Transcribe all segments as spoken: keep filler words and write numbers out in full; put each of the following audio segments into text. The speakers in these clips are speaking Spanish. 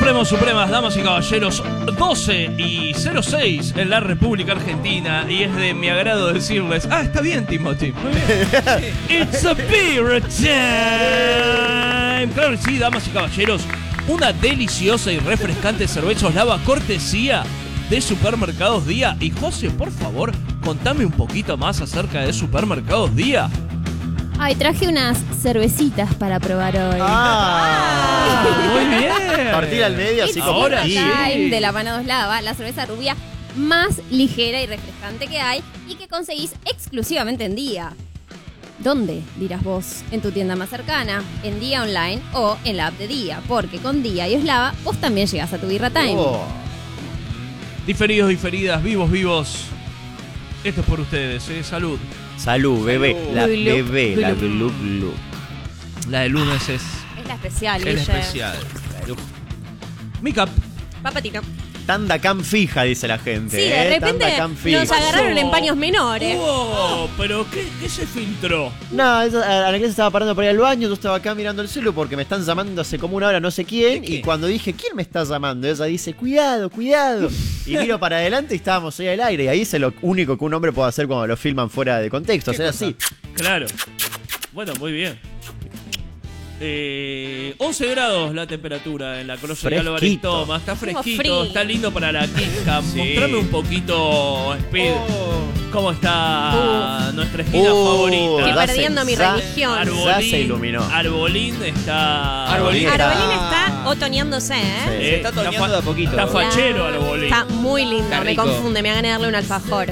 Supremos, supremas, damas y caballeros, doce y cero seis en la República Argentina, y es de mi agrado decirles, ah, está bien, Timothy, muy bien. It's a beer time. Claro que sí, damas y caballeros, una deliciosa y refrescante cerveza Oslava cortesía de Supermercados Día. Y José, por favor, contame un poquito más acerca de Supermercados Día. Ay, traje unas cervecitas para probar hoy. Ah, muy bien. Partir al medio, así como ahora sí. Time de la Habana Oslava, la cerveza rubia más ligera y refrescante que hay y que conseguís exclusivamente en Día. ¿Dónde? Dirás vos. En tu tienda más cercana, en Día Online o en la app de Día, porque con Día y Oslava vos también llegás a tu birra time. Oh. Diferidos, diferidas, vivos, vivos. Esto es por ustedes, ¿eh? Salud. Salud, bebé. Salud. La Glu, bebé, glu, la glu. glu, glu. La de lunes es Es la especial, el Guille. especial. Mica. Papatino. Tanda cam fija, dice la gente. Sí, de ¿eh? repente Tanda cam fija. nos agarraron pasó? en paños menores. Oh, pero ¿qué, qué se filtró? No, eso, a la clase estaba parando para ir al baño, yo estaba acá mirando el celu porque me están llamando hace como una hora no sé quién. Y cuando dije, ¿quién me está llamando? Ella dice, cuidado, cuidado. Y miro para adelante y estábamos ahí al aire. Y ahí es lo único que un hombre puede hacer cuando lo filman fuera de contexto. O sea, así. Claro. Bueno, muy bien. Eh, once grados la temperatura en la Colonia de Álvarez Fresquito. Toma. Está fresquito, frío. está lindo para la quisca. Sí. Mostrame un poquito, Speed, Oh. cómo está nuestra esquina Uh, favorita. Estoy ya perdiendo se- mi ya- religión. Arbolín, ya se iluminó. Arbolín está... Arbolín está- Arbolín está otoñoneándose, ¿eh? Sí. Eh, Se está toneando fa- de a poquito. Está fachero Arbolín. Está muy lindo, Está me rico. confunde, me hagan darle un alfajor.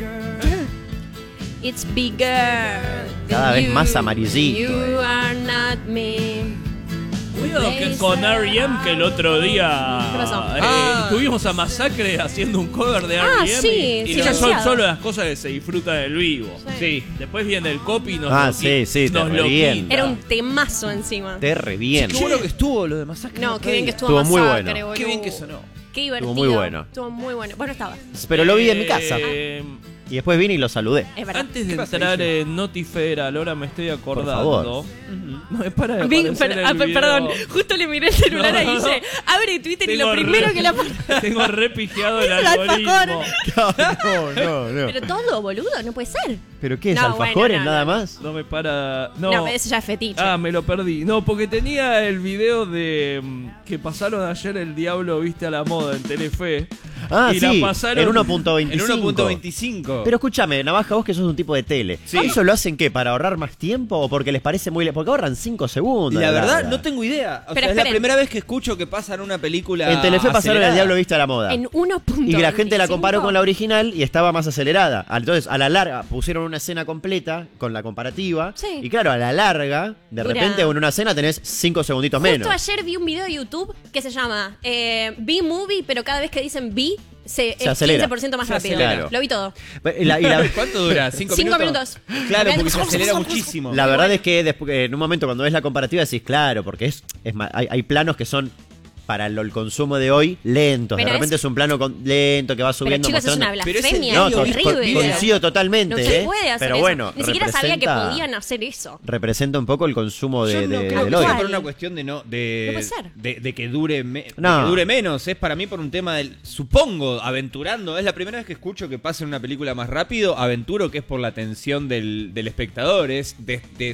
It's bigger than Cada vez you. más amarillito, You eh. are not me. Cuidado que con R E M que el otro día ¿Qué pasó? eh, Ah. tuvimos a Masacre haciendo un cover de R Ah, E M sí, y, y sí, esas son licenciado. solo las cosas que se disfrutan del vivo. Sí. Después viene el copy y nos Ah, lo sí, qui- sí, te nos lo revienta. quita. Era un temazo encima. Te re bien. Qué bueno que estuvo lo de Masacre. No, qué bien que estuvo, Estuvo muy Masacre, bueno. boludo. Qué bien que sonó. Qué divertido. Estuvo muy bueno. Estuvo muy bueno. Bueno, estaba. Pero lo vi en mi casa. Eh, Y después vine y lo saludé. Es verdad. Antes de ¿Qué pasa, entrar Guille? en Notifera, ahora me estoy acordando. favor. No me para de Vi- aparecer per- el ah, per- video. perdón, justo le miré el celular No, a no, Guille. Abre Twitter y lo Tengo primero re- que le aparece. Tengo repijeado el Es el algoritmo. alfajor. No, no, no. Pero todo, boludo, no puede ser. ¿Pero qué es? No, ¿Alfajores bueno, no, nada no. más? No me para. No, No, pero eso ya es fetiche. Ah, me lo perdí. No, porque tenía el video de mm, que pasaron ayer El Diablo Viste a la Moda en Telefe. Ah, y sí, la pasaron en uno punto En veinticinco. uno punto veinticinco. Pero escúchame, Navaja, vos que sos un tipo de tele. Sí. ¿Eso lo hacen qué? ¿Para ahorrar más tiempo o porque les parece muy... le- Porque ahorran cinco segundos. La de verdad, larga. no tengo idea. O Pero sea, es la esperen. primera vez que escucho que pasan una película. En Telefe pasaron acelerada. El Diablo Viste a la Moda. En uno punto Y la gente la veinticinco. comparó con la original y estaba más acelerada. Entonces, a la larga, pusieron una escena completa con la comparativa. Sí. Y claro, a la larga, de Dura. repente en una escena tenés cinco segunditos Justo menos. ayer vi un video de YouTube que se llama eh, B-Movie, pero cada vez que dicen B, se, Se es acelera. quince por ciento más Se rápido. acelera. Lo vi todo. Y la, y la- ¿Cuánto dura? ¿Cinco, Cinco minutos? minutos. Claro, Ven- porque se acelera muchísimo. la verdad es que después, en un momento cuando ves la comparativa decís, claro, porque es, es ma- hay, hay planos que son para lo- el consumo de hoy lentos. Pero de repente es, es- un plano con- lento que va Pero subiendo. chicos, es mostrando- una Pero ese blasfemia. No, video con- horrible. con- coincido totalmente. No se ¿eh? puede hacer Pero eso. bueno, Ni siquiera sabía que representa- podían hacer eso. Representa un poco el consumo de, Yo no de- creo del que hoy. sea ¿Cuál? por una cuestión de no de, No puede ser. de, de que dure me- de No. que dure menos. Es para mí por un tema del supongo aventurando. Es la primera vez que escucho que pasa en una película más rápido. Aventuro que es por la atención del, del espectador. Es de, de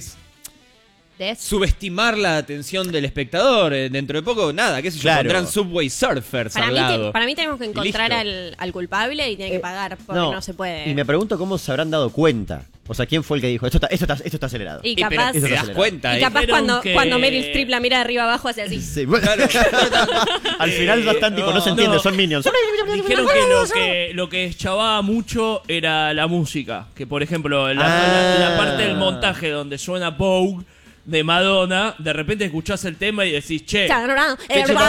De eso. subestimar la atención del espectador. Eh, Dentro de poco nada, qué sé yo, Claro. pondrán Subway Surfers Para al mí, lado. te- para mí tenemos que Y encontrar listo. al, al culpable y tiene que Eh, pagar porque no, se puede. Y me pregunto cómo se habrán dado cuenta. O sea, ¿quién fue el que dijo, esto está, esto está, esto está acelerado? Y Y pero capaz, te Eso das acelerado. cuenta. y eh. capaz Dijeron cuando, que- cuando Meryl Streep la mira de arriba abajo hace así. Sí, bueno. Al final bastante no, se entiende, no. son minions. Dijeron que lo que lo que chavaba mucho era la música. Que por ejemplo, la, Ah. la- la parte del montaje donde suena Vogue de Madonna, de repente escuchás el tema y decís, che, Claro.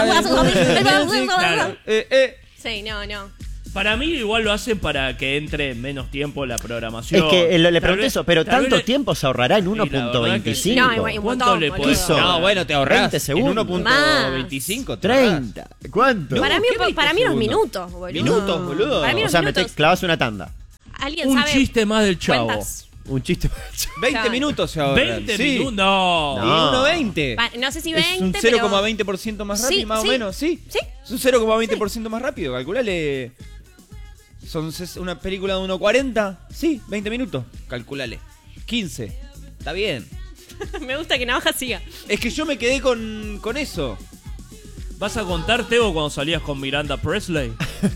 Eh, eh. Sí, no, no. para mí igual lo hacen para que entre menos tiempo la programación. Es que eh, lo- le Tal pregunté vez- eso, pero tal ¿tanto vez- tiempo se ahorrará en la uno punto verdad que veinticinco? sí. No, igual- ¿Cuánto montón, le boludo. podés ¿Qué hizo? No, bueno, te ahorrás. veinte segundos. En uno punto veinticinco te ahorrás. treinta. ¿Cuánto? Para mí, ¿qué para mí unos veinte minutos, boludo. Minutos, boludo. Para mí O unos sea, me minutos. te clavas una tanda. ¿Alguien Un sabe chiste más del chavo. cuántas Un chiste. veinte Claro. minutos se ahorran. veinte Sí. minutos. No. Y No. uno veinte. Va, no sé si Es un veinte, cero pero... coma veinte por ciento más rápido, Sí, más sí. o menos, sí. Sí. Es un cero coma veinte por ciento más rápido, calculale. Son ses- una película de uno cuarenta, sí, veinte minutos, calculale. quince, está bien. Me gusta que Navaja siga. Es que yo me quedé con, con eso. ¿Vas a contar, Teo, cuando salías con Miranda Presley?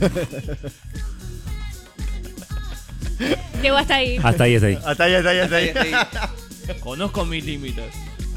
Teo hasta ahí. Hasta ahí, hasta ahí. Hasta ahí, hasta ahí, hasta ahí. Ahí, ahí. Conozco mis límites.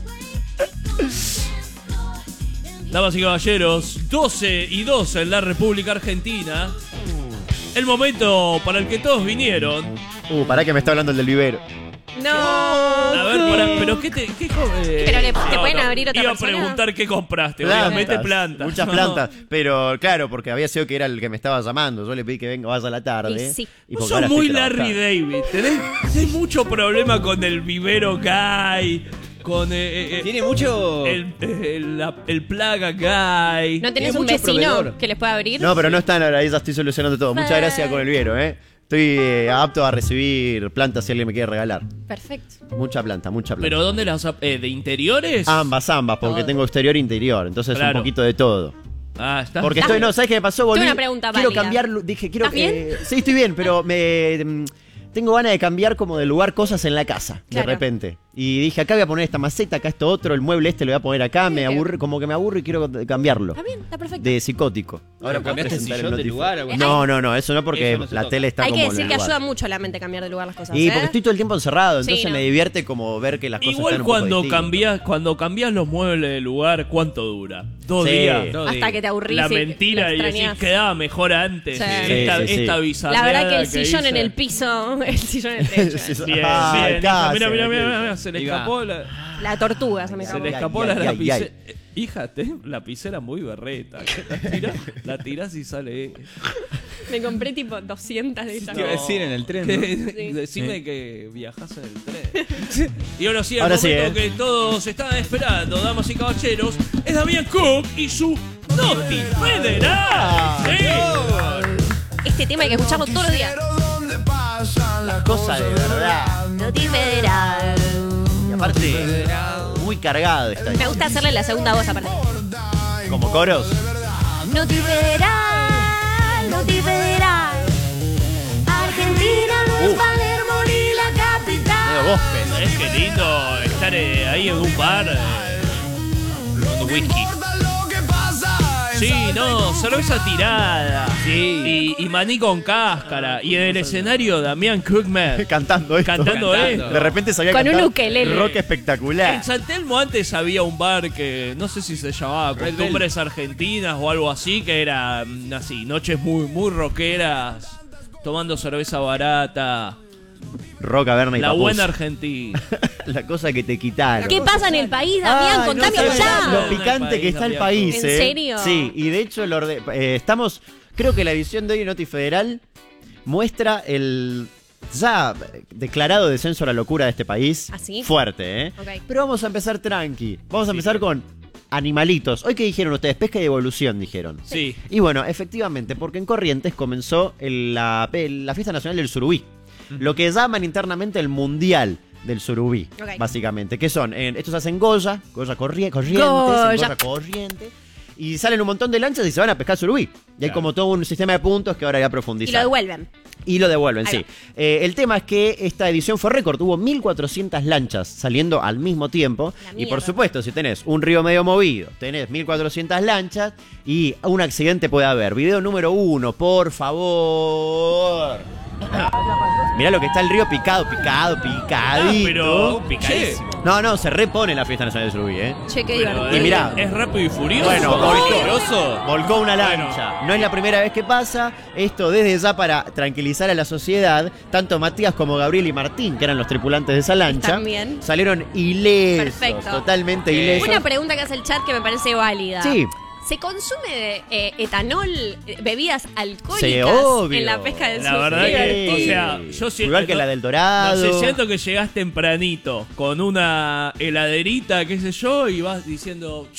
Damas y caballeros, doce y doce en la República Argentina. El momento para el que todos vinieron. Uh, pará que me está hablando el del vivero. No. A ver, para, pero ¿qué te qué co- eh, Pero le- te pueden abrir otra Iba persona. a preguntar qué compraste. Obviamente plantas. Muchas No. plantas. Pero claro, porque había sido que era el que me estaba llamando. Yo le pedí que venga, vaya a la tarde. Y sí. Y Vos porque sos ahora muy estoy Larry trabajando. David. Tenés, tenés mucho problema con el vivero guy. Con eh, eh, Tiene mucho. el, el, la- el plaga guy. ¿No tenés Tiene un mucho vecino proveedor. que les pueda abrir? No, pero no están ahora, ahí ya estoy solucionando todo. Muchas gracias con el vivero, ¿eh? Estoy eh, apto a recibir plantas si alguien me quiere regalar. Perfecto. Mucha planta, mucha planta. ¿Pero dónde las ap- eh, de interiores? Ambas, ambas, porque Todo. tengo exterior e interior. Entonces Claro. un poquito de todo. Ah, está. Porque estoy, no, ¿sabes qué me pasó? Volví, Tengo una pregunta quiero válida. cambiar, lu- dije, quiero ¿Estás que... bien? Sí, estoy bien, pero me... mm, tengo ganas de cambiar como de lugar cosas en la casa, Claro. de repente. Y dije, acá voy a poner esta maceta, acá esto otro, el mueble este lo voy a poner acá, me Ok. aburre, como que me aburro y quiero cambiarlo. Está bien, está perfecto. De psicótico. Ahora puedo cambiaste el presentar sillón de notif- lugar. algo así. No, no, no, eso no porque Eso no se la toca. tele está Hay como que en decir el que lugar. ayuda mucho a la mente cambiar de lugar las cosas. Y ¿eh? porque estoy todo el tiempo encerrado, Sí, entonces no. me divierte como ver que las cosas están Igual un poco cuando distintas. cambias, cuando cambias los muebles de lugar, ¿cuánto dura? Dos Sí. días. No, Hasta digo. que te aburrís. La y mentira lo y decís extrañás. quedaba mejor antes. Sí. Esta, Sí, sí, sí. esta La bizarreada verdad que el sillón hice. en el piso, el sillón en el techo. Sí, sí. Bien, Ah, bien. casi, Mira, mira, mira, casi. mira, se le Ahí va. escapó la, La tortuga se me se escapó. le Ay, escapó ay, la ay, ay, lapicera. ay. Hija, tenés lapicera muy berreta. La tirás, la tirás y sale. Me compré tipo doscientas de Te esas. iba a decir en el tren, Que- ¿no? Sí. Decime que viajás en el tren. Y ahora sí, el Ahora sí, momento ¿eh? que todos estaban esperando, damas y caballeros, es Damián Cook y su Noti Federal. Sí. Este tema hay que escucharlo todos los días. Cosa de verdad. Noti Federal. Y aparte, muy cargado está ahí. Me gusta hacerle la segunda voz aparte. Como coros. Noti Federal, Noti Federal. Argentina no es Uh. Palermo ni la capital. Medio gospel. Es que lindo estar eh, ahí en un bar eh, con whisky. Sí, no, cerveza tirada. Sí. Y, y maní con cáscara. Y en el escenario Damián Cookman. Cantando esto. Cantando Cantando. esto. De repente sabía Con un cantar ukelele. rock espectacular. En San Telmo antes había un bar que no sé si se llamaba Red Costumbres Argentinas o algo así, que era mm, así, noches muy, muy rockeras, tomando cerveza barata. Rock, Averna y La Paposo. buena Argentina. La cosa que te quitaron. ¿Qué pasa en el país, Damián? Ay, Contame no sabes allá. Lo picante que está el país, ¿En ¿eh? serio? Sí, y de hecho lo orde- eh, estamos, creo que la edición de hoy de Noti Federal muestra el ya declarado descenso a la locura de este país. ¿Ah, sí? Fuerte, ¿eh? Ok. Pero vamos a empezar tranqui. Vamos a empezar con animalitos. Hoy, ¿qué dijeron ustedes? Pesca y evolución, dijeron. Sí. Y bueno, efectivamente, porque en Corrientes comenzó el- la, la Fiesta Nacional del Surubí. Lo que llaman internamente el Mundial del Surubí, Ok. básicamente. Que son, eh, estos hacen Goya, Goya corri- corrientes, Goya. Goya corriente. Y salen un montón de lanchas y se van a pescar surubí. Y hay Claro. como todo un sistema de puntos que ahora voy a Y profundizar. lo devuelven. Y lo devuelven, Ahí sí. Eh, el tema es que esta edición fue récord. Hubo mil cuatrocientas lanchas saliendo al mismo tiempo. La Y por mierda. supuesto, si tenés un río medio movido, tenés mil cuatrocientas lanchas y un accidente puede haber. Video número uno, por favor. Mirá lo que está el río picado, picado, picadito. Ah, pero Picadísimo. No, no, se repone la Fiesta Nacional del Surubí, ¿eh? Che, qué Pero divertido. Y mirá. es rápido y furioso. Bueno, muy volcó. peligroso. Volcó una lancha. No es la primera vez que pasa. Esto desde ya para tranquilizar a la sociedad. Tanto Matías como Gabriel y Martín, que eran los tripulantes de esa lancha, Están bien. salieron ilesos. Perfecto. Totalmente Eh, ilesos. Una pregunta que hace el chat que me parece válida. Sí. ¿Se consume eh, etanol, eh, bebidas alcohólicas Sí, obvio. en la pesca del La sur? verdad Qué que, divertido. o sea, yo siento. Igual que la del Dorado. No sé, siento que llegás tempranito con una heladerita, qué sé yo, y vas diciendo, "Shh,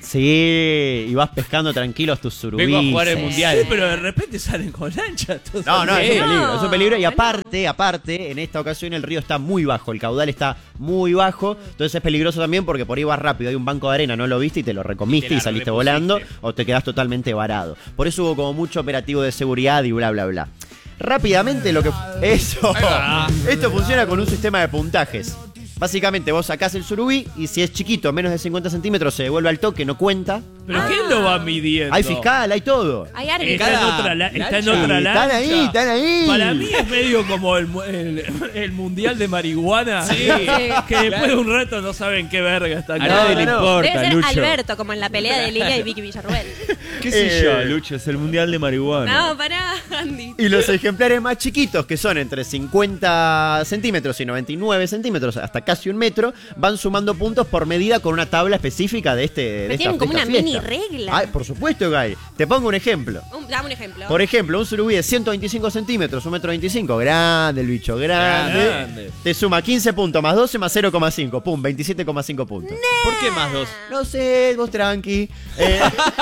Sí, y vas pescando tranquilos tus surubíes. Vengo a jugar el mundial. Sí, pero de repente salen con lancha. todos No, no, así. es un peligro, No, es un peligro. Y no. aparte, aparte, en esta ocasión el río está muy bajo, el caudal está muy bajo, entonces es peligroso también porque por ahí vas rápido, hay un banco de arena, no lo viste y te lo recomiste Y te y, la saliste repusiste. volando o te quedás totalmente varado. Por eso hubo como mucho operativo de seguridad y bla, bla, bla. Rápidamente lo que... Eso. Ahí va. Esto funciona con un sistema de puntajes. Básicamente vos sacás el surubí y si es chiquito, menos de cincuenta centímetros, se devuelve al toque, no cuenta. ¿Pero quién lo va midiendo? Hay fiscal, hay todo. Hay Está árbitro. en Cada otra, la- está en lancha. otra Sí, lancha. están ahí, están ahí. Para mí es medio como el, mu- el, el mundial de marihuana. Sí. Que después de un rato no saben qué verga está A acá. nadie le no. importa, Debe ser Lucho. Alberto, como en la pelea de Lilia y Vicky Villarruel. ¿Qué sé sé yo, yo, Lucho? Es el mundial de marihuana. No, pará, Andy. Y los ejemplares más chiquitos, que son entre cincuenta centímetros y noventa y nueve centímetros, hasta casi un metro, van sumando puntos por medida con una tabla específica de este. De esta- tienen como de esta una fiesta. mini regla. Ay, por supuesto, Guy. Te pongo un ejemplo. Un- dame un ejemplo. Por ejemplo, un surubí de ciento veinticinco centímetros, un metro veinticinco, grande, el bicho grande. Grande. Te suma quince puntos más doce más cero coma cinco, pum, veintisiete coma cinco puntos. ¿Por qué más dos? No sé, vos tranqui. Eh,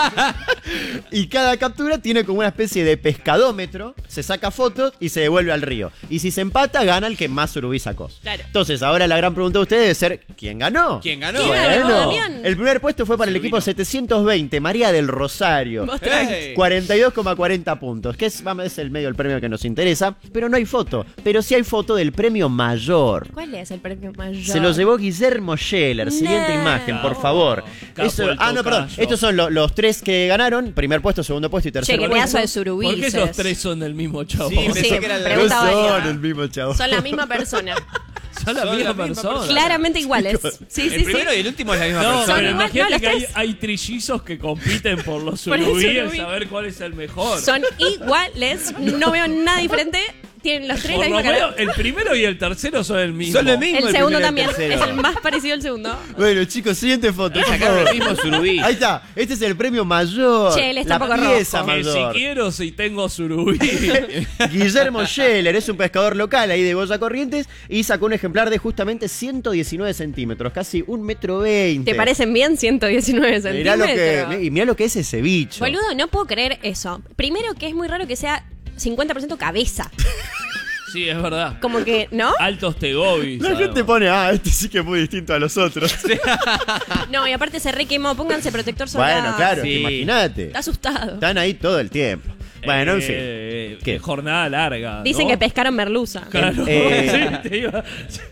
y cada captura tiene como una especie de pescadómetro, se saca fotos y se devuelve al río. Y si se empata, gana el que más surubí sacó. Claro. Entonces, ahora la gran pregunta de ustedes debe ser, ¿quién ganó? ¿Quién ganó? ¿Quién ganó? Bueno, Damián. el primer puesto fue para el equipo setecientos veinte, María del Rosario. Vos tranqui. Ey. cuarenta y dos coma cuarenta puntos, que es, vamos, es el medio del premio que nos interesa, pero no hay foto. Pero sí hay foto del premio mayor. ¿Cuál es el premio mayor? Se lo llevó Guillermo Scheller. Siguiente No. imagen, por favor. Capo Eso- el ah, no, perdón. tocayo. Estos son lo- los tres que ganaron. Primer puesto, segundo puesto y tercer Che, qué puesto. pedazo de ¿Por surubí. qué esos tres son del mismo chavo? Sí, pensé Sí, que era la No pregunta son válida. el mismo chavo. Son la misma persona. Son la Son misma la misma persona. persona. Claramente iguales. Sí, El sí, sí. primero y el último es la misma No, persona. pero igual- imagínate no, los que hay, tres. hay trillizos que compiten por los Por el surubíes, surubí. a ver cuál es el mejor. Son iguales. No veo nada diferente. Tienen los tres Por la lo misma cara. menos, el primero y el tercero son el mismo. Son el mismo. El el segundo primero y el también. tercero. Es el más parecido al segundo. Bueno, chicos, siguiente foto. Y por sacaron favor. el mismo surubí. Ahí está. Este es el premio mayor. Che, él está la un poco pieza rojo. Que si mayor. quiero, si tengo surubí. Guillermo Scheller es un pescador local ahí de Goya Corrientes y sacó un ejemplar de justamente ciento diecinueve centímetros, casi un metro veinte. ¿Te parecen bien ciento diecinueve Mirá lo centímetros? que, y mirá lo que es ese bicho. Boludo, no puedo creer eso. Primero que es muy raro que sea cincuenta por ciento cabeza. Sí, es verdad. Como que, ¿no? Altos tegobis. La gente pone, ah, este sí que es muy distinto a los otros. No, y aparte se re quemó. Pónganse protector solar. Bueno, claro, Sí. imagínate. Está asustado. Están ahí todo el tiempo. Bueno, en fin. Eh, ¿Qué? Jornada larga. Dicen ¿no? que pescaron merluza. Claro. Eh, Sí, te iba,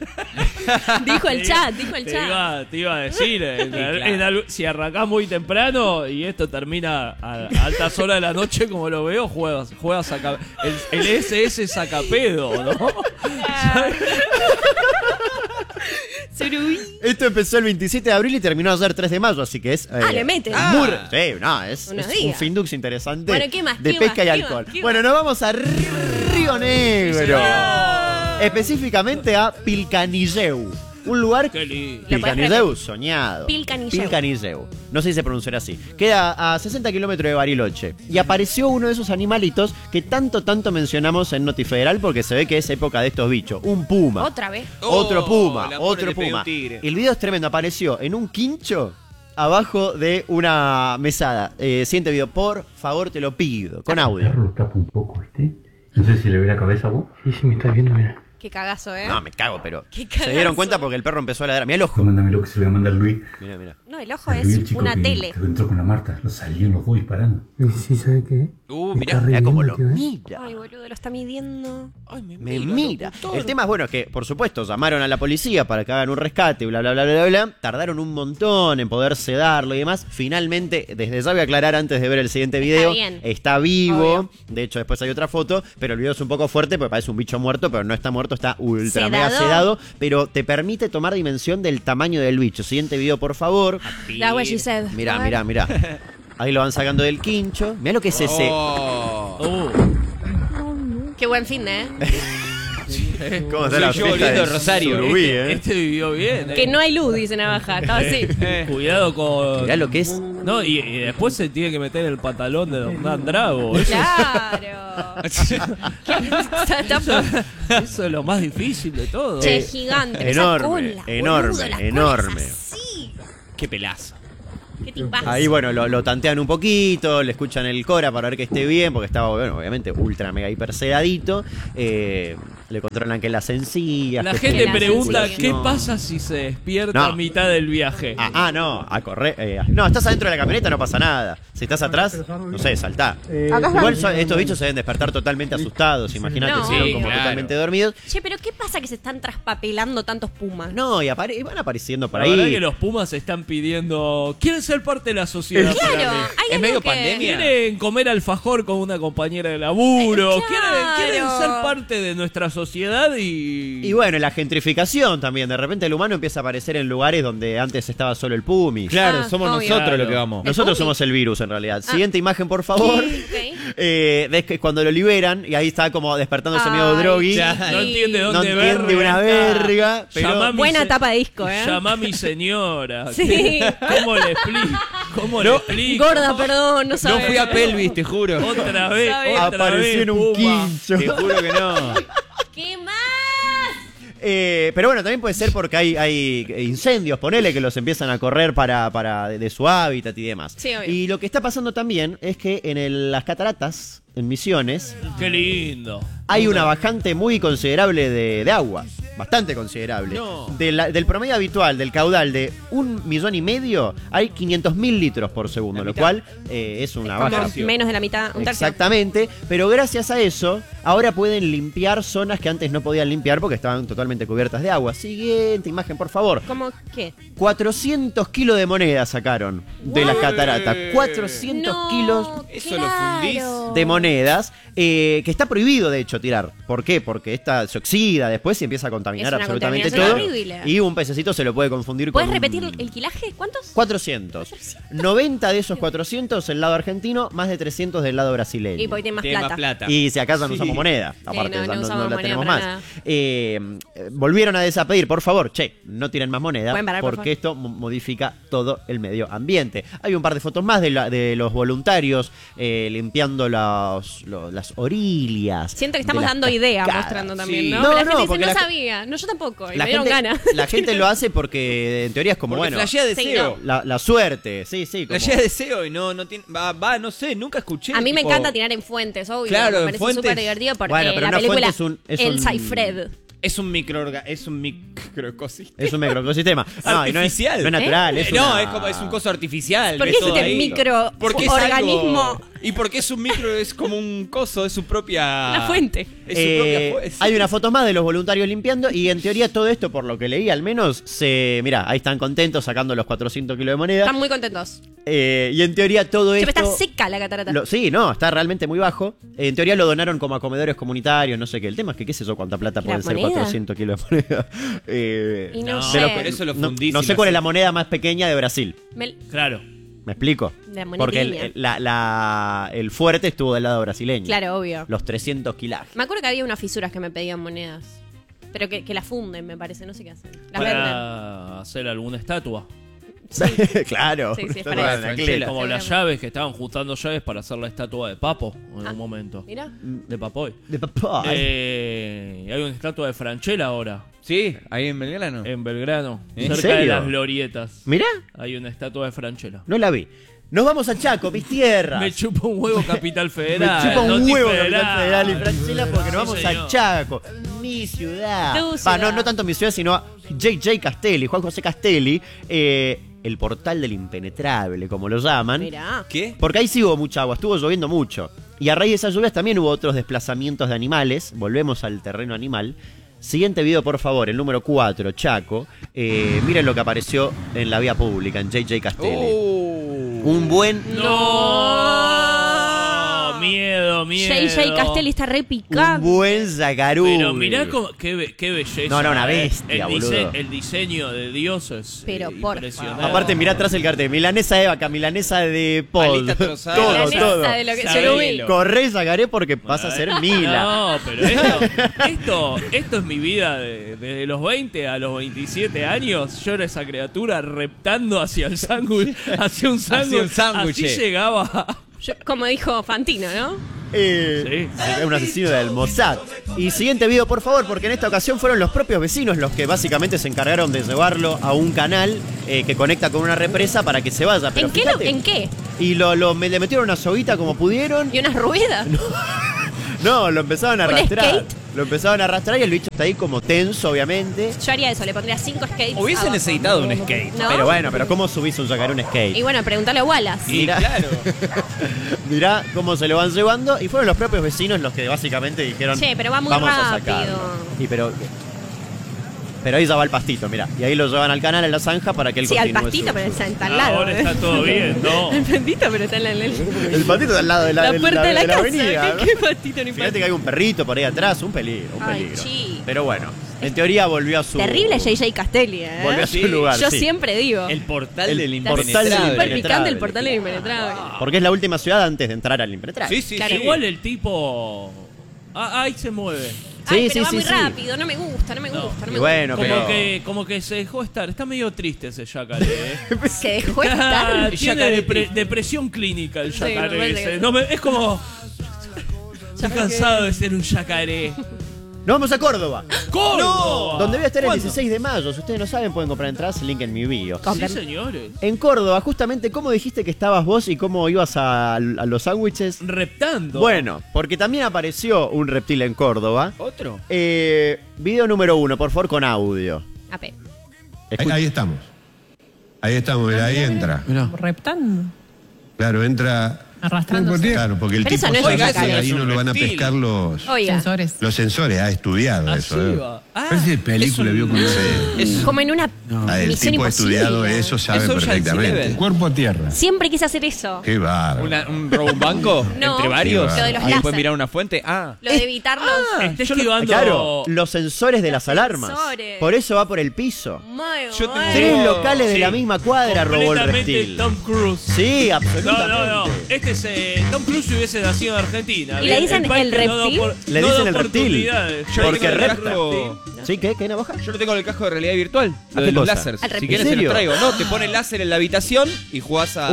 Dijo el te chat, iba- dijo el te chat. Iba, te iba a decir, en- claro. en algo- si arrancás muy temprano y esto termina a, a altas horas de la noche, como lo veo, juegas, juegas saca, el, el S S sacapedo, ¿no? Surubí. Esto empezó el veintisiete de abril y terminó ayer tres de mayo, así que es. Ah, le meten. Muy, Ah. sí, no, es, Unos es un días. Findux interesante. Bueno, ¿qué más? De ¿Qué pesca más? y ¿Qué alcohol. más? ¿Qué Bueno, nos vamos a Río Negro. Específicamente a Pilcanilleu. Un lugar. Qué lindo. ¿Lo podés Pilcanilleu, soñado. Pilcanilleu. Pilcanilleu. No sé si se pronunciará así. Queda a sesenta kilómetros de Bariloche. Y apareció uno de esos animalitos que tanto, tanto mencionamos en Notifederal porque se ve que es época de estos bichos. Un puma. Otra vez. Otro Oh, puma, la pobre otro le pegué puma. un tigre. El video es tremendo. Apareció en un quincho abajo de una mesada. Eh, siguiente video, por favor, te lo pido. Con audio. Lo tapa un poco, ¿viste? No sé si le ve la cabeza a vos. Sí, sí, me estás viendo, mira. Qué cagazo, ¿eh? No, me cago, pero. Qué Se cagazo. dieron cuenta porque el perro empezó a ladrar. Mira el ojo. Mándame lo que se lo voy a mandar Luis. Mira, mira. No, el ojo Luis, el es chico una que, tele. que entró con la Marta. Lo salían los dos disparando. Sí, sí, ¿sabe qué? Uh, Me mirá, está Mira cómo lo reviviendo, tío, ¿eh? mira. Ay, boludo, lo está midiendo. Ay, me, Me mira, mira. locutor. El tema es, bueno, que por supuesto llamaron a la policía para que hagan un rescate, bla, bla, bla, bla, bla, bla. Tardaron un montón en poder sedarlo y demás. Finalmente, desde ya voy a aclarar antes de ver el siguiente video, bien. está vivo. Obvio. De hecho, después hay otra foto, pero el video es un poco fuerte porque parece un bicho muerto, pero no está muerto, está ultra ¿Sedado? mega sedado. Pero te permite tomar dimensión del tamaño del bicho. Siguiente video, por favor. That's what she said. Mirá, A ver. mirá, mirá. Ahí lo van sacando del quincho. Mirá lo que es ese. Oh. Uh, Qué buen fin, ¿eh? ¿Cómo está Soy la yo fiesta oliendo de Rosario. Surubí, este, eh? este vivió bien. eh. Que no hay luz, dice Navaja. Estaba así. Eh. Cuidado con. Mirá lo que es. No, y, y después se tiene que meter el pantalón de Hernán Drago. Eso, Claro. Está- está- eso es lo más difícil de todo. Che, Eh, gigante. enorme, esa cola, enorme, boludo, la cola enorme. es así. Qué pelazo. ¿Qué tipazo? Ahí, bueno, lo, lo tantean un poquito, le escuchan el Cora para ver que esté bien, porque estaba, bueno, obviamente, ultra mega hiper sedadito. Eh, le controlan que las encías. La que gente la pregunta, sensación. ¿qué pasa si se despierta No. a mitad del viaje? Ah, ah, no, a correr. eh, no, estás adentro de la camioneta, no pasa nada. Si estás atrás, no sé, saltá. Igual son- estos bichos se deben despertar totalmente asustados, imagínate, No. si no, Sí, como claro. totalmente dormidos. Che, pero ¿qué pasa que se están traspapelando tantos pumas? No, y, apare- y van apareciendo por La ahí. verdad que los Pumas están pidiendo. Quieren ser parte de la sociedad. Claro, para mí. hay Es algo medio que... pandemia. Quieren comer alfajor con una compañera de laburo. Eh, Quieren, claro. quieren ser parte de nuestra sociedad y. Y bueno, la gentrificación también. De repente el humano empieza a aparecer en lugares donde antes estaba solo el Pumi. Claro, Ah, somos obvio. nosotros Claro. lo que vamos. Nosotros Pumi? somos el virus en realidad. Ah. Siguiente imagen, por favor. Ok. Eh, ves que cuando lo liberan, y ahí está como despertándose medio Ay, drogui. ya. No entiende No dónde entiende una está. verga, pero- Llamá a mi Buena se- tapa de disco, ¿eh? Llamá a mi señora. Sí. ¿Cómo le explico? ¿Cómo le No, explico? Gorda, perdón, no No sabes. fui a pelvis, te juro. Otra vez, Sabe. otra Apareció vez, en un Puma. quincho. Te juro que no. ¿Qué más? Eh, pero bueno, también puede ser porque hay, hay incendios, ponele que los empiezan a correr para, para de, de su hábitat y demás. Sí, obvio. Y lo que está pasando también es que en el- las cataratas, en Misiones, Qué lindo. hay una bajante muy considerable de, de agua. Bastante considerable. No. De la- del promedio habitual, del caudal de un millón y medio, hay quinientos mil litros por segundo, La lo mitad. cual eh, es una Como baja. menos de la mitad, un tercio. Exactamente, pero gracias a eso, ahora pueden limpiar zonas que antes no podían limpiar porque estaban totalmente cubiertas de agua. Siguiente imagen, por favor. ¿Cómo qué? cuatrocientos kilos de moneda sacaron de las cataratas. cuatrocientos No, kilos Eso lo fundís. de monedas, eh, que está prohibido de hecho tirar. ¿Por qué? Porque esta se oxida después y empieza a contaminar Es una absolutamente todo. contaminación horrible. Y un pececito se lo puede confundir ¿Puedes con un- repetir el quilaje? ¿Cuántos? cuatrocientos. noventa de esos cuatrocientos del lado argentino, más de trescientos del lado brasileño. Y porque tiene más Tiene plata. más plata. Y si acaso no Sí. usamos moneda, aparte no, esa no no, usamos no la moneda tenemos para más. nada. Eh, eh, volvieron a desapedir, por favor, che, no tiren más moneda, Pueden parar, por porque esto mo- modifica todo el medio ambiente. Hay un par de fotos más de, la- de los voluntarios eh, limpiando los, los- las orillas. Siento que de estamos las dando ideas cascadas. mostrando también, Sí. ¿no? No, la no, gente dice, porque no la- sabía. No, yo tampoco. Y La me dieron gente, ganas. la gente lo hace porque en teoría es como, Porque bueno, flashea deseo. Sí, la, la suerte, sí, sí. Como, Flashea deseo y no, no tiene. Va, va, no sé, nunca escuché. A mí me tipo- encanta tirar en fuentes, obvio. Claro, me en parece fuentes. súper divertido porque Bueno, pero la una película fuente es un- es El un- Cyfred. Es un microorga, es un microcosista. es un microecosistema. No, y no es, Artificial. no es natural, Eh, es no, una- es como es un coso artificial. ¿Por ves qué todo dijiste ahí. micro Porque es organismo? algo- y porque es un micro, es como un coso, es su propia. La fuente. Es su Eh, propia fu- hay una foto más de los voluntarios limpiando y en teoría todo esto, por lo que leí al menos, se mira, ahí están contentos sacando los cuatrocientos kilos de moneda. Están muy contentos. Eh, y en teoría todo Che, esto... pero está seca la catarata. lo- sí, no, está realmente muy bajo. En teoría lo donaron como a comedores comunitarios, no sé qué. El tema es que qué sé yo cuánta plata ¿La pueden ser moneda? cuatrocientos kilos de moneda. Eh, Y no, No, sé. de lo- pero eso lo no, fundís no y sé lo cuál es haces. la moneda más pequeña de Brasil. Me- Claro. ¿Me explico? La monedilla. Porque el, el- la- la- el fuerte estuvo del lado brasileño. Claro, obvio. Los trescientos kilajes. Me acuerdo que había unas fisuras que me pedían monedas. Pero que, que las funden, me parece. No sé qué hacen. Las venden. Para hacer alguna estatua. Claro. Sí, sí, es Todo para en eso. atleta. Como las Seguramente. llaves que estaban juntando llaves para hacer la estatua de Papo en Ah, un momento. Mira. De Papoy. De papá. Eh, hay una estatua de Franchella ahora, Sí, ahí en Belgrano. en Belgrano, ¿En cerca serio? de las glorietas. Mirá, Hay una estatua de Franchella. no la vi. Nos vamos a Chaco, mis tierras. Me chupa un huevo Capital Me Federal. chupa un Noti huevo Federal. Capital Federal y Franchella porque nos Sí, vamos señor. a Chaco, mi ciudad. Tu Va, ciudad. no, no tanto mi ciudad, sino a J J Castelli, Juan José Castelli, eh, el portal del impenetrable, como lo llaman. Mirá. ¿Qué? Porque ahí sí hubo mucha agua, estuvo lloviendo mucho. Y a raíz de esas lluvias también hubo otros desplazamientos de animales. Volvemos al terreno animal. Siguiente video, por favor, el número cuatro, Chaco. Eh, miren lo que apareció en la vía pública, en J J Castelli. Oh. Un buen... No, miedo, miedo. J J Castelli está re Un picante. buen zacarú. Pero mirá cómo, qué, be- qué belleza. No, no, una eh. bestia, el, dise- boludo. el diseño de Dios es Pero, eh, por impresionante. favor. Aparte, mirá atrás el cartel. Milanesa de vaca, milanesa de pod. Alita trozada. Todo, Milanesa todo. de lo que- Sabelo. Cerubí. Corre, sacaré porque vas a ser Mila. No, pero esto, esto, esto es mi vida de- desde los veinte a los veintisiete años. Yo era esa criatura reptando hacia el sándwich, hacia un sándwich. un sándwich. Así llegaba. Yo- como dijo Fantino, ¿no? Eh, Sí. Es un asesino del Mossad. Y siguiente video, por favor, porque en esta ocasión fueron los propios vecinos los que básicamente se encargaron de llevarlo a un canal eh, que conecta con una represa para que se vaya. Pero ¿En qué, lo- fíjate, ¿En qué? Y lo, lo- me, le metieron una soguita como pudieron. ¿Y unas ruedas? No, lo empezaban a ¿Un arrastrar. skate? Lo empezaron a arrastrar y el bicho está ahí como tenso, obviamente. Yo haría eso, le pondría cinco skates. Hubiese abajo. necesitado un skate. ¿No? Pero bueno, pero ¿cómo subís un yacaré a un skate? Y bueno, preguntale a Wallace. Y Mirá. claro. Mirá cómo se lo van llevando. Y fueron los propios vecinos los que básicamente dijeron: Che, pero va muy vamos a rápido. sacarlo. Y pero. Pero ahí ya va el pastito, mirá. Y ahí lo llevan al canal, a la zanja, para que él Sí, al continúe pastito, su- pero está en tal lado. Ahora está todo bien, ¿no? El pastito, pero está en la, en la- El patito está al lado de la, la de puerta de la, casa. avenida. ¿Qué, qué pastito ni Fíjate que hay un perrito por ahí atrás, un peligro, un Ay, peligro. chi. Pero bueno, en teoría volvió a su... Terrible J J Castelli, ¿eh? Volvió a su Sí, lugar, Yo sí. siempre digo. El portal El del portal del Súper impenetrable. picante el portal del impenetrable. Porque es la última ciudad antes de entrar al impenetrable. Sí, sí, Claro. sí. Igual el tipo. Ah, ahí se mueve. Ay, Sí, pero sí, va muy sí, sí. rápido, no me gusta, no me No. gusta, no Y me bueno, Como pero... que, como que se dejó estar. Está medio triste ese yacaré. ¿eh? gusta. Se dejó Ah, estar. tiene yacaré depre- triste. depresión clínica el Sí, me yacaré parece ese. que- No me- es como. Estoy cansado de ser un yacaré. Nos vamos a Córdoba, ¡Córdoba! donde voy a estar el ¿Cuándo? dieciséis de mayo. Si ustedes no saben, pueden comprar entradas, el link en mi bio. Sí, señores. En Córdoba, justamente, ¿cómo dijiste que estabas vos y cómo ibas a, a los sándwiches? Reptando. Bueno, porque también apareció un reptil en Córdoba. ¿Otro? Eh, video número uno, por favor, con audio. A ver. Ahí, Escucha. ahí estamos. Ahí estamos, mira, ahí entra. Reptando, Claro, entra. arrastrándose. Claro, porque el Pero tipo eso no es sabe un que yacaré, ahí es no un lo van a reptil. pescar los, Oiga, Sensores. los sensores. Ha estudiado Así eso. ¿eh? va. Ah, Parece que película es un- vio con Es, como en una Ah, el misión tipo ha imposible. estudiado eso, sabe Es Ocean's perfectamente. Eleven. Cuerpo a tierra. Siempre quise hacer eso. Qué bárbaro. una- un robo a un banco No. entre varios. Lo de los y después láser. mirar una fuente. Ah. Lo de evitar los... Está esquivando. Claro, los sensores de las Los alarmas. sensores. Por eso va por el piso. Muy Yo tengo- bueno. Tres Oh, locales de sí. la misma cuadra robó el Completamente reptil. Tom Cruise. Sí, No, absolutamente. no, no. Este es eh, Tom Cruise si hubiese nacido en Argentina. ¿Y le dicen país el que no da reptil? opor- Le no da dicen el reptil. oportunidades. Yo Porque tengo el repta. casco- ¿Sí? ¿Qué? ¿Qué, Navaja? Yo lo tengo en el casco de realidad virtual. ¿A Lo qué de los cosa? láseres. Al Si reptil. quieres ¿En se serio? lo traigo. No, te pone láser en la habitación y jugás a.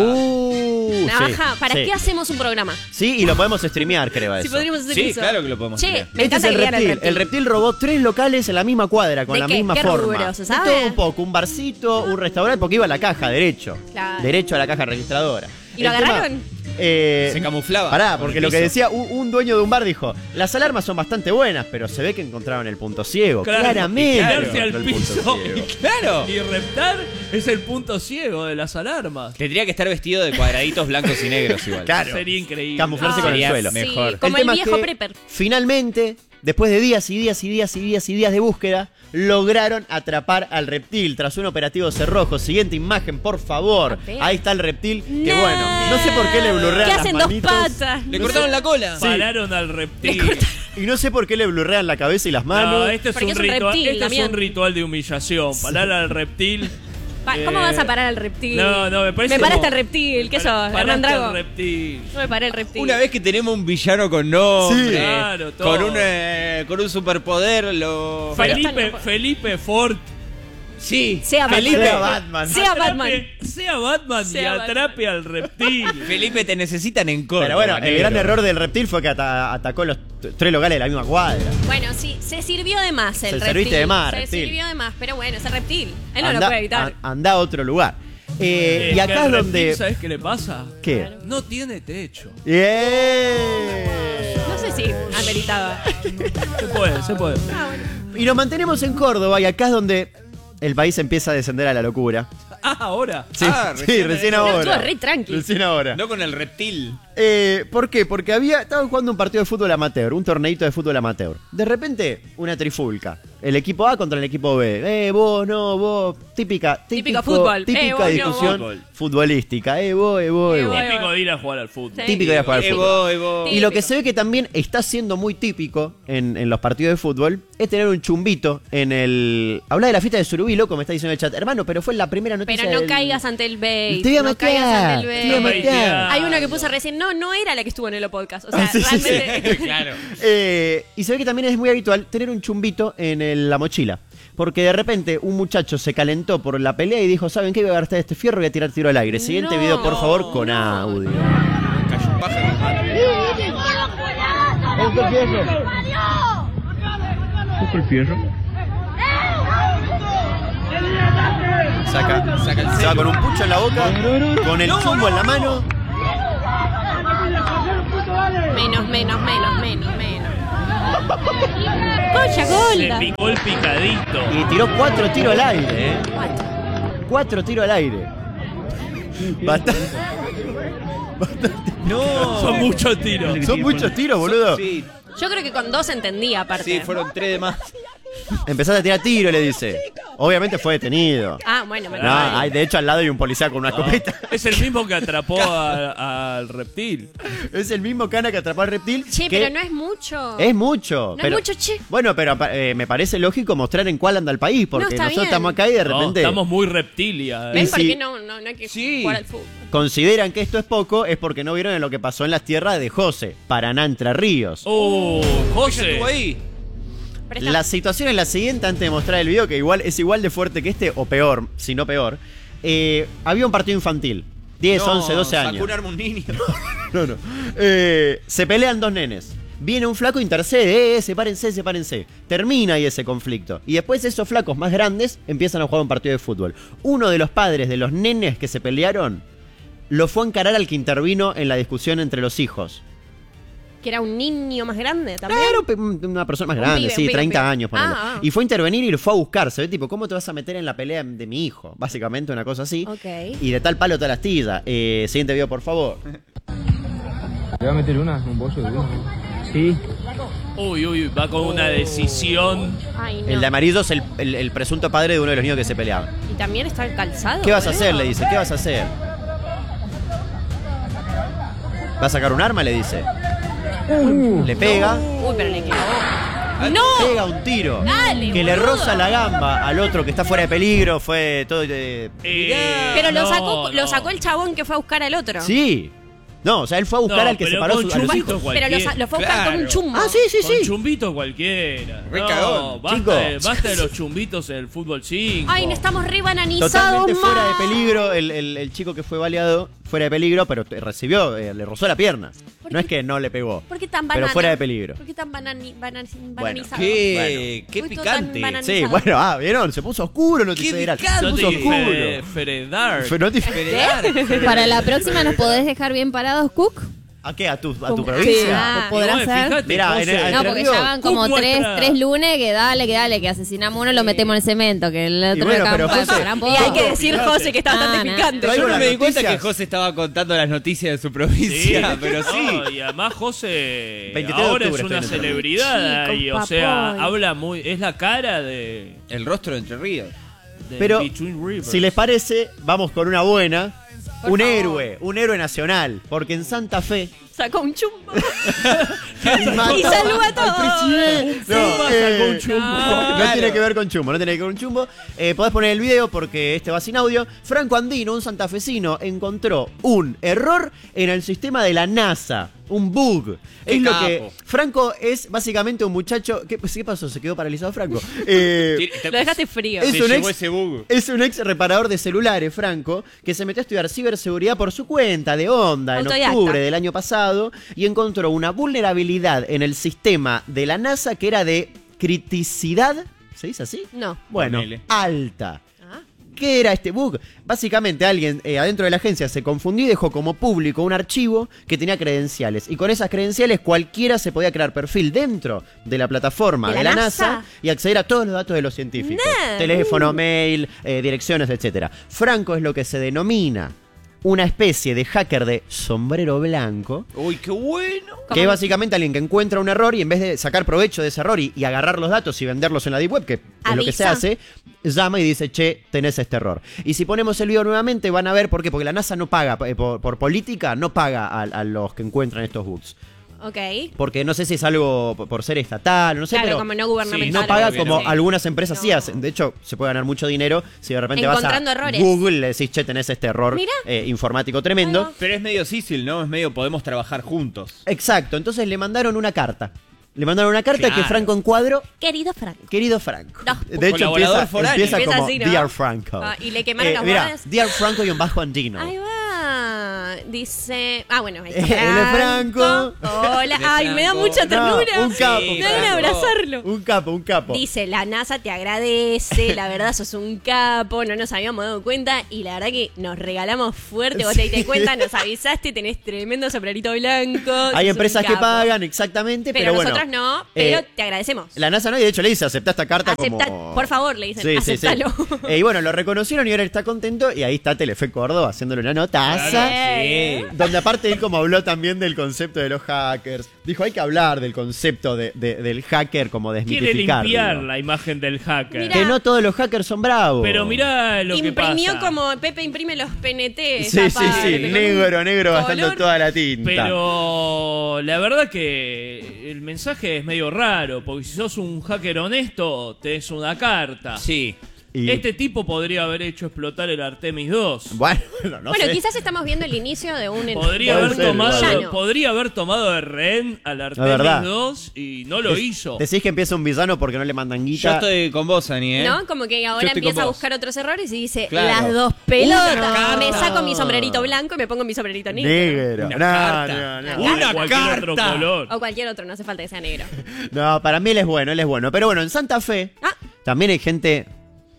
Uh, Navaja, sí, ¿para sí. qué hacemos un programa? Sí, y lo podemos streamear, creo Si eso. podríamos hacer Sí, eso. claro que lo podemos Che, hacer. me Este es encanta el que digan reptil. el reptil. El reptil robó tres locales en la misma cuadra, con ¿De la qué? misma ¿Qué forma. rubro, se De sabe? todo un poco, un barcito, un restaurante, porque iba a la caja, derecho. Claro. Derecho a la caja registradora. ¿Y lo El tema, agarraron? eh, Se camuflaba. Pará, con porque el lo que piso. decía un, un dueño de un bar dijo, las alarmas son bastante buenas, pero se ve que encontraron el punto ciego. Claro, Claramente. y quedarse al encontró el punto piso. ciego. Claro. Y reptar es el punto ciego de las alarmas. Tendría que estar vestido de cuadraditos blancos y negros igual. Claro. Sería increíble. Camuflarse Ah, con el sería suelo. mejor. Sí, como el, tema es viejo que, prepper. Finalmente, después de días y días y días y días y días de búsqueda, lograron atrapar al reptil tras un operativo cerrojo. Siguiente imagen, por favor. A ver. Ahí está el reptil. Que No. bueno, no sé por qué le blurrean ¿Qué las hacen dos manitos. patas? Le cortaron la cola. Pararon al reptil. Y no sé por qué le blurrean la cabeza y las manos. No, este es Porque un es un ritual. reptil, este es Damián. un ritual de humillación. Parar al reptil. Pa- ¿Cómo Eh, vas a parar al reptil? No, no, me parece Me paraste como- al reptil. ¿Qué sos? Paraste Hernán al Drago. reptil. No me paré el reptil. Una vez que tenemos un villano con nombre, Sí. Claro, todo. con un eh, con un superpoder, lo Felipe, no- Felipe Ford. sí, Sea Felipe, Sea Batman. Sea Atrape- Batman. Sea Batman Sea y Batman. atrape al reptil. Felipe, te necesitan en Córdoba. Pero bueno, el negro. gran error del reptil fue que ata- atacó los t- tres locales de la misma cuadra. Bueno, sí, se sirvió de más el Se reptil. serviste de más, Se reptil. sirvió de más, pero bueno, ese reptil. Él no Anda- lo puede evitar. a- anda a otro lugar. Eh, Eh, y que acá al es reptil, donde... ¿Sabes qué le pasa? ¿Qué? No tiene techo. Yeah. No sé si ameritaba. Se puede, se puede. Y nos mantenemos en Córdoba y acá es donde el país empieza a descender a la locura. Ah, ahora. Sí, Ah, sí, recién- recién No, ahora. estuvo re tranqui. Recién ahora. No con el reptil. Eh, ¿Por qué? Porque había estaban jugando un partido de fútbol amateur, un torneito de fútbol amateur. De repente, una trifulca. El equipo A contra el equipo B. Eh, vos, no, vos. Típica, Típico típico- fútbol. Eh, Típica vos, no, discusión vos. futbolística. Eh, vos, eh, vos, eh, Eh, vos. vos. Típico de ir a jugar al fútbol. Sí. Típico de ir a jugar al fútbol. Evo, Evo. Y lo que Típico. se ve que también está siendo muy típico en, en los partidos de fútbol es tener un chumbito en el... Habla de la fiesta de Surubí, loco, me está diciendo el chat. Hermano, pero fue la primera noticia Pero no del- caigas ante el bait. Te voy a no matear, caigas ante el te voy a bait. matear. Hay uno que puso recién, no, no era la que estuvo en el podcast. O sea, Ah, sí, sí, sí. realmente. Claro. Eh, y se ve que también es muy habitual tener un chumbito en el- la mochila. Porque de repente un muchacho se calentó por la pelea y dijo, ¿saben qué? Voy a gastar este fierro y voy a tirar tiro al aire. Siguiente No, video, por favor, con no. audio. Cayó un pájaro. Busco el fierro. Saca, saca el se va con un pucho en la boca, con el chumbo en la mano. Menos, menos, menos, menos, menos. Concha, Se Golda. picó el picadito. Y tiró cuatro tiros al aire, ¿eh? Cuatro tiros al aire. Bastante. No. Son muchos tiros. Son muchos tiros, boludo. Sí, Yo creo que con dos entendía, aparte. sí, fueron tres de más. Empezaste a tirar tiro, le dice. Obviamente fue detenido. Ah, bueno, me No, hay, de hecho al lado hay un policía con una escopeta. Es el mismo que atrapó a- al reptil. Es el mismo cana que atrapó al reptil. Che, que pero no es mucho. es mucho. No pero- es mucho, che. Bueno, pero eh, me parece lógico mostrar en cuál anda el país, porque No, está nosotros bien. estamos acá y de No, repente estamos muy reptilia. ¿Ven y por si- qué no, no, no hay que Sí. jugar al fútbol? consideran que esto es poco, es porque no vieron en lo que pasó en las tierras de José, Paraná, Entre Ríos. Oh, Ella José. estuvo ahí. Presta- La situación es la siguiente, antes de mostrar el video, que igual es igual de fuerte que este, o peor, si no peor. Eh, había un partido infantil, diez, No, once, doce sacó años. un arma un niño. No, no. Eh, se pelean dos nenes. Viene un flaco, intercede, eh, sepárense, sepárense. Termina ahí ese conflicto. Y después esos flacos más grandes empiezan a jugar un partido de fútbol. Uno de los padres de los nenes que se pelearon lo fue a encarar al que intervino en la discusión entre los hijos. Que era un niño más grande también. Claro, pe- una persona más Un grande, pibe, sí, un pibe, treinta un pibe. años, ponele. Ah, ah. Y fue a intervenir y lo fue a buscar. Se ve tipo, ¿cómo te vas a meter en la pelea de mi hijo? Básicamente una cosa así. Ok. Y de tal palo tal astilla. Eh, siguiente video, por favor. ¿Le va a meter una? ¿Un bolso de uno? Sí. Uy, uy, va con una decisión. Ay, no. El de amarillo es el, el- el presunto padre de uno de los niños que se peleaban. Y también está el calzado. ¿Qué vas a boludo. hacer? Le dice, ¿qué vas a hacer? ¿Va a sacar un arma? Le dice. Le pega, Uy, pero le quedó. le ¡No! pega un tiro Dale, que le boludo. roza la gamba al otro que está fuera de peligro. Fue todo. eh, Eh, Pero lo no, sacó, lo no. sacó el chabón que fue a buscar al otro. Sí. No, o sea, él fue a buscar No, al que pero separó con su, a los chumbito hijos. cualquiera. Pero lo, sa- lo fue a buscar con un Claro. chumbo. Ah, sí, sí, Con sí. chumbito cualquiera. Re No, cagón. basta, Chico. de, basta de los chumbitos en el fútbol cinco. Ay, no estamos re bananizados Totalmente fuera de más. peligro. El, el- el chico que fue baleado, fuera de peligro, pero te- recibió, eh, le rozó la pierna. ¿Por No qué? es que no le pegó. ¿Por qué tan Pero banana? fuera de peligro. ¿Por qué tan banani, banani- bananizado? Qué, qué Uy, todo tan picante. banana- Sí, bueno, ah, vieron, se puso oscuro Noticiero Federal. Se Yo te puso dije, oscuro. Fede- Fededar. Fue Noti- Para la próxima nos podés dejar bien parados, Cook. ¿A qué? ¿A tu, a tu Como- provincia? Ah, ¿podrá Igual, ser? fíjate, Mirá, José. en el- No, Entre porque Ríos, ya van como Cook tres, muestra- tres lunes que dale, que dale, que asesinamos uno, lo metemos en el cemento, que el otro bueno, de pero campo José- tampoco. Y hay que decir, Fíjate. José, que está bastante Ah, no. picante. Traigo Yo no las me di cuenta noticias. que José estaba contando las noticias de su provincia, pero sí. No, y además José veintitrés de ahora es octubre una estoy en el celebridad Chico, y o sea, papón. habla muy, es la cara de, El rostro de Entre Ríos. de Pero, Between Rivers. si les parece, vamos con una buena. Por un favor. héroe, un héroe nacional. Porque en Santa Fe. Sacó un chumbo. mató Y saludó a todos. al presidente. No, Chumbo eh, sacó un chumbo. no Claro. tiene que ver con chumbo, no tiene que ver con chumbo. Eh, podés poner el video porque este va sin audio. Franco Andino, un santafesino, encontró un error en el sistema de la NASA. Un bug. Qué Es lo capo. que. Franco es básicamente un muchacho. ¿Qué, qué pasó? ¿Se quedó paralizado Franco? Eh, Te- Lo dejaste frío. Es Se un llevó ex- ese bug. Es un ex reparador de celulares, Franco, que se metió a estudiar ciberseguridad por su cuenta de onda en Autodidacta. octubre del año pasado y encontró una vulnerabilidad en el sistema de la NASA que era de criticidad, ¿se dice así? No. Bueno, Ponele. alta. Ah. ¿Qué era este bug? Básicamente alguien eh, adentro de la agencia se confundió y dejó como público un archivo que tenía credenciales. Y con esas credenciales cualquiera se podía crear perfil dentro de la plataforma ¿De de la la, NASA? NASA y acceder a todos los datos de los científicos. Nah. Teléfono, mail, eh, direcciones, etcétera. Franco es lo que se denomina una especie de hacker de sombrero blanco. Uy, qué bueno. Que es básicamente alguien que encuentra un error y en vez de sacar provecho de ese error y, y agarrar los datos y venderlos en la deep web, que es lo que se Avisa. hace, llama y dice, che, tenés este error. Y si ponemos el video nuevamente van a ver por qué, porque la NASA no paga, eh, por, por política, no paga a, a los que encuentran estos bugs. Ok. Porque no sé si es algo por- por ser estatal, no sé, Claro, pero como no gubernamental. no Sí, paga obvio, como sí. algunas empresas sí No. hacen. De hecho, se puede ganar mucho dinero si de repente vas a Encontrando errores. Google y le decís, che, tenés este error Mirá. eh, informático tremendo. Ahí va. Pero es medio Sicil, ¿no? Es medio podemos trabajar juntos. Exacto, entonces le mandaron una carta. Le mandaron una carta Claro. que Franco encuadro, Querido Frank. querido Franco. No. De hecho, Colaborador empieza, foráneo. empieza Empieza como así, ¿no? Dear Franco. Ah, y le quemaron los mirá, bordes. Dear Franco y un bajo andino. Ahí va. dice. Ah, bueno, ahí Él está. es Franco. Hola. Ay, me da Franco. mucha ternura. No, un capo, Me da ganas de Franco. abrazarlo. Un capo, un capo. Dice, la NASA te agradece, la verdad sos un capo, no nos habíamos dado cuenta y la verdad que nos regalamos fuerte, vos te diste cuenta, nos avisaste, tenés tremendo sombrerito blanco. Hay sos empresas un que capo. pagan, exactamente, pero, Pero, bueno. nosotros no, pero eh, te agradecemos. La NASA no, y de hecho le dice, aceptá esta carta Acepta, como... por favor, le dicen, Sí, sí, sí. aceptalo. Eh, y bueno, lo reconocieron y ahora está contento. Y ahí está Telefe Córdoba haciéndole una notaza. Claro, Sí. Donde aparte él como habló también del concepto de los hackers. Dijo, hay que hablar del concepto de, de- del hacker como Quiere desmitificar. limpiar digo. la imagen del hacker. Mirá. Que no todos los hackers son bravos. Pero mirá lo que pasa. Imprimió como Pepe imprime los P N T. Sí, esa sí, sí, parte, con negro, un negro, gastando color. toda la tinta. Pero la verdad que el mensaje es medio raro, porque si sos un hacker honesto, te es una carta. Sí. Y- Este tipo podría haber hecho explotar el Artemis dos. Bueno, bueno, no bueno, sé. quizás estamos viendo el inicio de un Podría Puede haber ser, tomado, villano. podría haber tomado de rehén al verdad. Artemis dos y no lo Dec- hizo. Decís que empieza un villano porque no le mandan Yo guita. estoy con vos, Ani, ¿eh? ¿No? Como que ahora Yo estoy con empieza a vos. buscar otros errores y dice, Claro. las dos pelotas. Una Me carta. saco mi sombrerito blanco y me pongo mi sombrerito negro. Negro. Una No, carta. no, no. O Una cualquier carta. otro color. O cualquier otro, no hace falta que sea negro. No, para mí él es bueno, él es bueno. Pero bueno, en Santa Fe Ah. también hay gente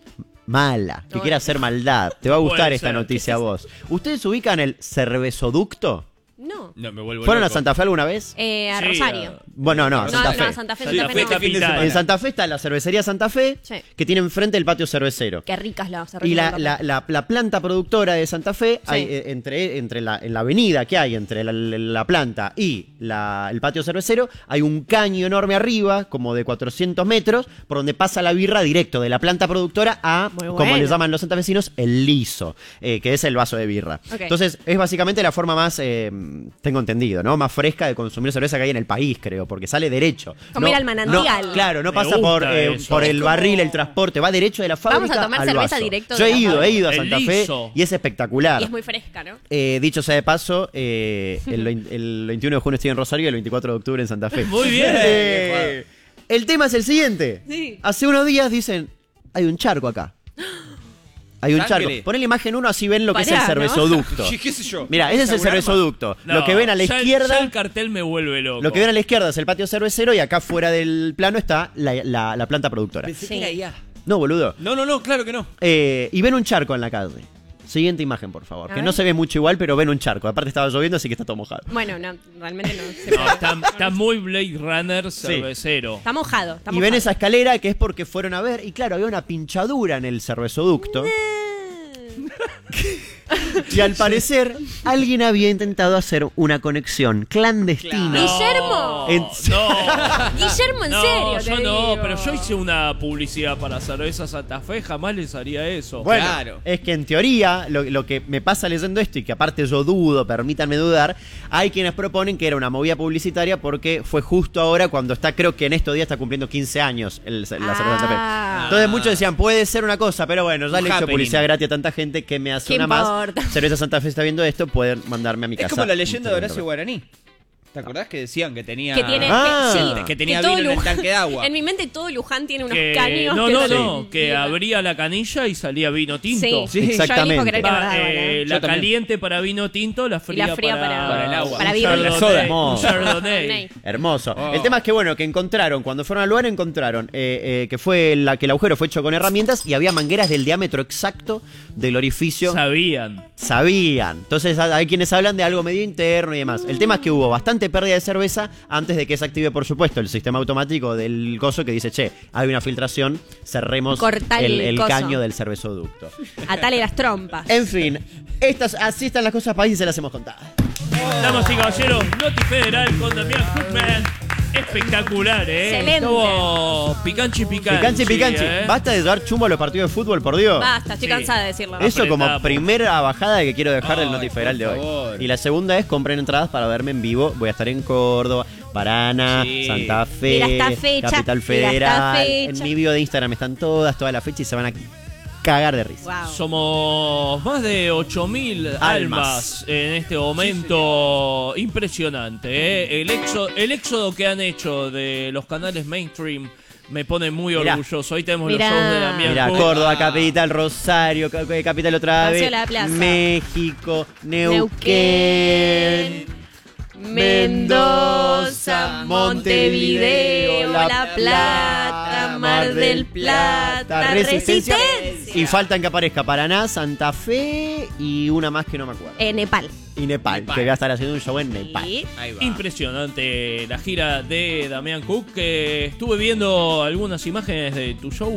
mala, que No, quiere hacer maldad. Te va a gustar Puede esta ser. noticia a vos. ¿Ustedes ubican el cervezoducto? No. No, me vuelvo ¿Fueron a loco. Santa Fe alguna vez? Eh, a Sí, Rosario. a- Bueno, no, a No, Santa no, Fe. Santa Fe, Santa Santa Fe Fe. no. capital. En Santa Fe está la cervecería Santa Fe, Sí. que tiene enfrente el patio cervecero. Qué ricas las Y la, cervezas. la, la, la planta productora de Santa Fe, Sí. hay, eh, entre, entre la, en la avenida que hay entre la, la- la planta y la- el patio cervecero, hay un caño enorme arriba, como de cuatrocientos metros, por donde pasa la birra directo de la planta productora a, Muy como bueno. le llaman los santafesinos, el liso, eh, que es el vaso de birra. Ok. Entonces, es básicamente la forma más, eh, tengo entendido, ¿no? Más fresca de consumir cerveza que hay en el país, creo, porque sale derecho. Como No- ir al manantial. no- claro, no Me pasa por, gusta eh, eso. por Es el como- barril, el transporte, va derecho de la fábrica Vamos a tomar al cerveza vaso. directo Yo de he la ido, he fábrica. ido a El Santa Fe liso. y es espectacular. Y es muy fresca, ¿no? Eh, dicho sea de paso, eh, el, vein- el veintiuno de junio estoy en Rosario y el veinticuatro de octubre en Santa Fe. Muy bien. Eh, el tema es el siguiente. Sí. Hace unos días dicen, hay un charco acá. Hay un Sangre. charco. Poné la imagen uno, así ven lo que es Pará, el ¿no? cervezoducto. Sí, ¿Qué sé yo? Mira, ese es el ¿Algún arma? cervezoducto. No, Lo que ven a la ya el- izquierda... ya el cartel me vuelve loco. Lo que ven a la izquierda es el patio cervecero y acá fuera del plano está la, la- la planta productora. Pensé Sí. que era I A. No, boludo. No, no, no, claro que no. Eh, y ven un charco en la calle. Siguiente imagen, por favor. A Que ver. no se ve mucho igual, pero ven un charco. Aparte estaba lloviendo, así que está todo mojado. Bueno, no, realmente no. Se No, puede. está, está muy Blade Runner cervecero. Está mojado. Está Y ven mojado. esa escalera que es porque fueron a ver. Y claro, había una pinchadura en el cervezoducto. Y al parecer, alguien había intentado hacer una conexión clandestina. Guillermo. En- No. Guillermo, en No, serio. yo te no, digo. pero yo hice una publicidad para cerveza Santa Fe, jamás les haría eso. Bueno, Claro. es que en teoría, lo, lo que me pasa leyendo esto, y que aparte yo dudo, permítanme dudar, hay quienes proponen que era una movida publicitaria porque fue justo ahora cuando está, creo que en estos días está cumpliendo quince años el- la cerveza Santa Fe. Ah. Entonces muchos decían, puede ser una cosa, pero bueno, ya Un le he hecho happening. publicidad gratis a tanta gente que me hace ¿Qué una importa? más. Cerveza Santa Fe está viendo esto, pueden mandarme a mi Es casa. como la leyenda de Horacio Guaraní. ¿Te acordás que decían que tenía... Que tiene. Ah. que, sí, que tenía todo vino en el Luján- tanque de agua? En mi mente todo Luján tiene unos Que- caños. no, que no, son- no, que abría la canilla y salía vino tinto. Sí, Sí, yo exactamente. elijo creer que es Va, verdad, eh, ¿verdad? la Yo también. caliente para vino tinto, la fría, la fría para- para el agua. para un birra. Chardonnay, La soda. un Chardonnay. Hermoso. Oh. El tema es que, bueno, que encontraron, cuando fueron al lugar, encontraron eh, eh, que fue la que el agujero fue hecho con herramientas y había mangueras del diámetro exacto del orificio. Sabían. Sabían. Entonces hay quienes hablan de algo medio interno y demás. El tema es que hubo bastante pérdida de cerveza antes de que se active, por supuesto, el sistema automático del coso que dice, che, hay una filtración, cerremos Cortá el, el el coso. caño del cervezoducto. Atale las trompas. En fin, estas, así están las cosas país y se las hemos contado. Damas y caballeros, Noti Federal con Damián Cookman. Espectacular, ¿eh? Excelente. Estuvo picanchi picanchi. Picanchi, picanchi. ¿eh? Basta de llevar chumbo a los partidos de fútbol, por Dios. Basta, estoy Sí. cansada de decirlo. Eso como Apretamos. primera bajada que quiero dejar del Ay, Noti Federal de por hoy. favor. Y la segunda es compren entradas para verme en vivo. Voy a estar en Córdoba, Paraná, Sí. Santa Fe, Mira esta fecha, Capital mira esta Federal. fecha. En mi bio de Instagram están todas, toda la fecha y se van a cagar de risa. Wow. Somos más de ocho mil almas. Almas. en este momento. Impresionante, ¿eh? El, éxodo, el éxodo que han hecho de los canales mainstream me pone muy Mirá. orgulloso. Hoy tenemos Mirá. los shows de Damián Mirá, Cook. Córdoba, Capital, Rosario, ca- Capital otra Paseo vez, La Plaza. México, Neuquén, Neuquén, Mendoza, Montevideo, La Plata, Mar del Plata, Resistencia. Resistencia. Y faltan que aparezca Paraná, Santa Fe y una más que no me acuerdo. Eh, Nepal. Y Nepal, Nepal. que va a estar haciendo un show en Nepal. Y Ahí va. Impresionante la gira de Damián Cook, que estuve viendo algunas imágenes de tu show